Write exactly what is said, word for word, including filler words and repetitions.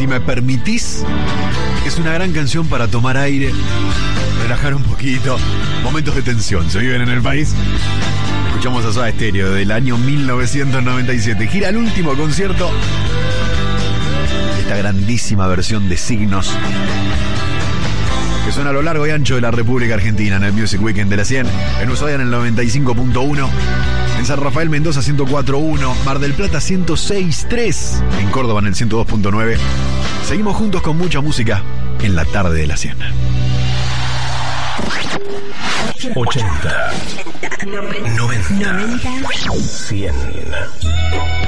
Si me permitís, es una gran canción para tomar aire, relajar un poquito. Momentos de tensión se viven en el país. Escuchamos a Soda Stereo del año mil novecientos noventa y siete. Gira el último concierto. Esta grandísima versión de Signos, que suena a lo largo y ancho de la República Argentina en el Music Weekend de la cien, en Ushuaia en el noventa y cinco punto uno, en San Rafael Mendoza ciento cuatro punto uno, Mar del Plata ciento seis punto tres, en Córdoba en el ciento dos punto nueve. Seguimos juntos con mucha música en la tarde de la cien. ochenta, noventa, cien.